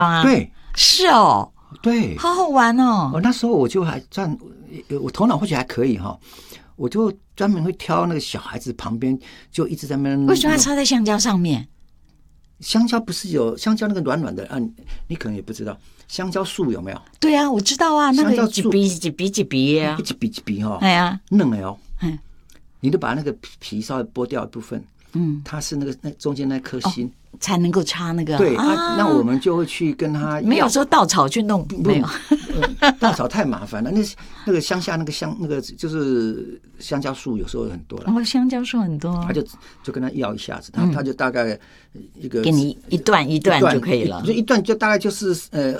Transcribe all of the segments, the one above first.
啊？ 对， 是哦， 对， 好好玩哦。 那时候我就还我头脑或许还可以哈，我就专门会挑那个小孩子旁边，就一直在那边。 为什么要插在香蕉上面？ 香蕉不是有香蕉那个软软的啊？你可能也不知道，香蕉树有没有？ 对啊，我知道啊，那个几鼻啊， 一鼻哈， 哎呀， 嫩的哦，你就把那个皮稍微剥掉一部分，它是那中间那颗心。 才能够插那个。 对啊，那我们就会去跟他没有说稻草去弄，没有， 稻草太麻烦了。那个乡下那个就是香蕉树有时候很多了。 香蕉树很多， 他就跟他要一下子，他就大概一个给你一段就可以了， 就一段就大概就是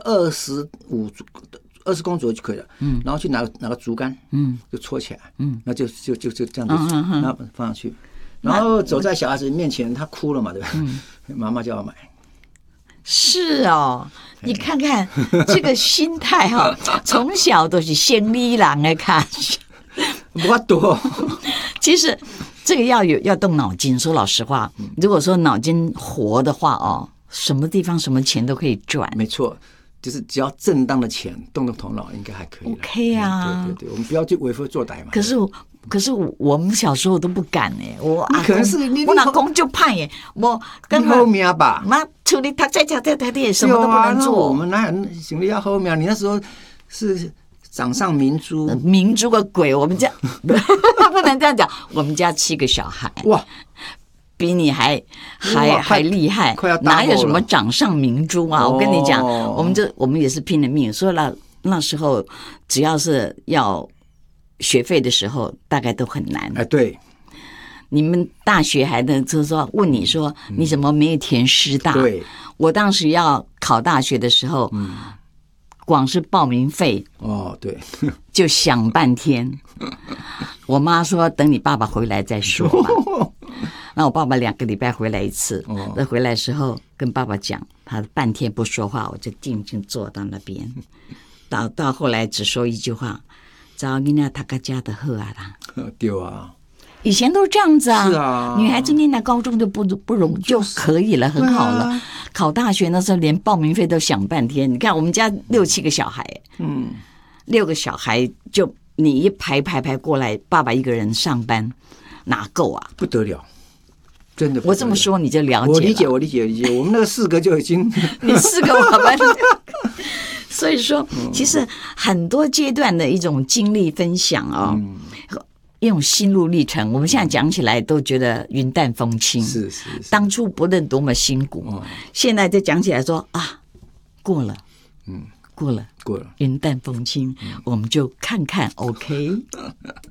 20公左右就可以了。然后去拿个竹竿，就戳起来，那就这样子，然后放上去。然后走在小孩子面前，他哭了嘛，对吧？妈妈就要买。 是哦，你看看这个心态哈，从小都是先礼郎的看。 不多， 其实这个要动脑筋。说老实话，如果说脑筋活的话哦，什么地方什么钱都可以赚。 没错。就是只要正当的钱，动动头脑，应该还可以。 OK 啊， 对，我们不要去为非作歹嘛。 可是我们小时候都不敢哎，我可能是我老公就怕耶，我跟后面吧， 妈处理他在家也什么都不能做。 我们哪有行李要后面？你那时候是掌上明珠， 明珠个鬼！我们家不能这样讲，我们家7个小孩，哇，比你还厉害，哪有什么掌上明珠啊？我跟你讲，我们也是拼了命。所以那时候只要是要学费的时候，大概都很难。 哎，对， 你们大学还能就是说问你说你怎么没有填师大？ 对， 我当时要考大学的时候，光是报名费对， 就想半天。我妈说等你爸爸回来再说嘛。那我爸爸2个礼拜回来一次，那回来的时候跟爸爸讲，他半天不说话，我就静静坐到那边，到后来只说一句话：“找你那他个家的好啊啦。” 对啊， 以前都是这样子啊， 是啊， 女孩子念到高中就不容就可以了，很好了。考大学那时候连报名费都想半天。你看我们家6、7个小孩，6个小孩就你一排过来，爸爸一个人上班哪够啊？ 不得了。真的， 我这么说你就了解了。 我理解。我们那个4个就已经， 你4个我们，所以说，其实很多阶段的一种经历分享啊，一种心路历程，我们现在讲起来都觉得云淡风轻。 是。 当初不论多么辛苦，现在再讲起来说啊，过了，过了，云淡风轻，我们就看看 OK。